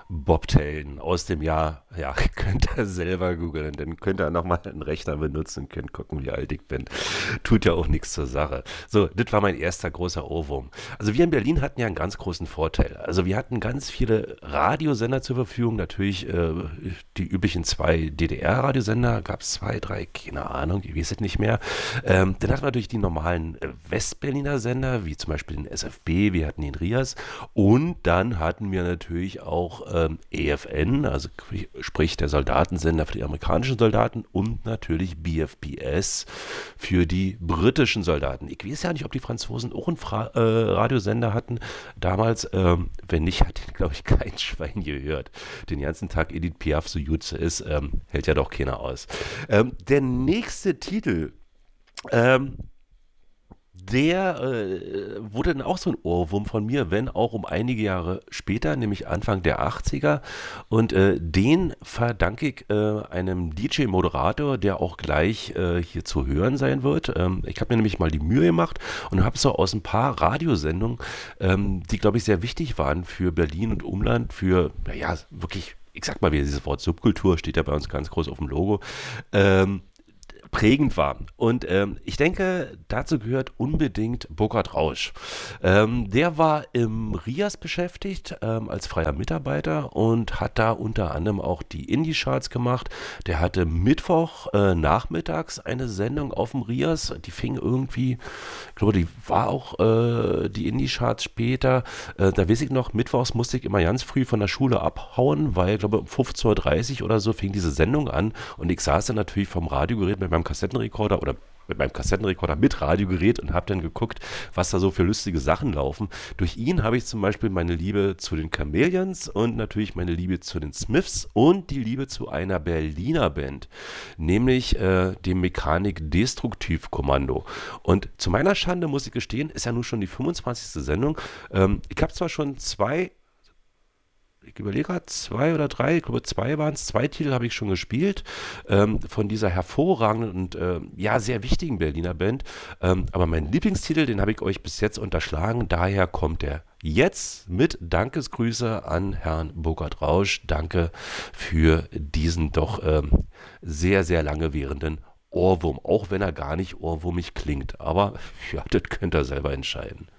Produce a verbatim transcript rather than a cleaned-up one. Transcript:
Bobtail aus dem Jahr, ja, könnt ihr selber googeln, dann könnt ihr nochmal einen Rechner benutzen und könnt gucken, wie alt ich bin. Tut ja auch nichts zur Sache. So, das war mein erster großer Ohrwurm. Also wir in Berlin hatten ja einen ganz großen Vorteil. Also wir hatten ganz viele Radiosender zur Verfügung, natürlich äh, die üblichen zwei D D R-Radiosender, gab es zwei, drei, keine Ahnung, ich weiß es nicht mehr. Ähm, dann hatten wir natürlich die normalen äh, Westberliner Sender, wie zum Beispiel den S F B, wir hatten den RIAS und dann hatten wir natürlich auch ähm, E F N, also sprich der Soldatensender für die amerikanischen Soldaten und natürlich B F B S für die britischen Soldaten. Ich weiß ja nicht, ob die Franzosen auch einen Fra äh, Radiosender hatten damals. Ähm, wenn nicht, hat den, glaube ich, kein Schwein gehört. Den ganzen Tag Edith Piaf so gut sie ist, ähm, hält ja doch keiner aus. Ähm, der nächste Titel, ähm, der äh, wurde dann auch so ein Ohrwurm von mir, wenn auch um einige Jahre später, nämlich Anfang der achtziger. Und äh, den verdanke ich äh, einem D J-Moderator, der auch gleich äh, hier zu hören sein wird. Ähm, ich habe mir nämlich mal die Mühe gemacht und habe so aus ein paar Radiosendungen, ähm, die, glaube ich, sehr wichtig waren für Berlin und Umland, für, naja, wirklich, ich sag mal wieder dieses Wort Subkultur, steht ja bei uns ganz groß auf dem Logo, ähm, prägend war. Und ähm, ich denke, dazu gehört unbedingt Burkhard Rausch. Ähm, der war im RIAS beschäftigt ähm, als freier Mitarbeiter und hat da unter anderem auch die Indie-Charts gemacht. Der hatte Mittwoch äh, nachmittags eine Sendung auf dem RIAS. Die fing irgendwie, ich glaube, die war auch äh, die Indie-Charts später. Äh, da weiß ich noch, mittwochs musste ich immer ganz früh von der Schule abhauen, weil, ich glaube, um fünfzehn Uhr dreißig oder so fing diese Sendung an und ich saß dann natürlich vom Radiogerät mit meinem Kassettenrekorder oder mit meinem Kassettenrekorder mit Radiogerät und habe dann geguckt, was da so für lustige Sachen laufen. Durch ihn habe ich zum Beispiel meine Liebe zu den Chameleons und natürlich meine Liebe zu den Smiths und die Liebe zu einer Berliner Band, nämlich äh, dem Mechanik Destruktivkommando. Und zu meiner Schande muss ich gestehen, ist ja nun schon die fünfundzwanzigste Sendung. Ähm, ich habe zwar schon zwei ich überlege gerade, zwei oder drei, ich glaube zwei waren es, zwei Titel habe ich schon gespielt, ähm, von dieser hervorragenden und äh, ja, sehr wichtigen Berliner Band. Ähm, aber mein Lieblingstitel, den habe ich euch bis jetzt unterschlagen, daher kommt er jetzt mit Dankesgrüße an Herrn Burkhard Rausch. Danke für diesen doch ähm, sehr, sehr lange währenden Ohrwurm, auch wenn er gar nicht ohrwurmig klingt. Aber ja, das könnt ihr selber entscheiden.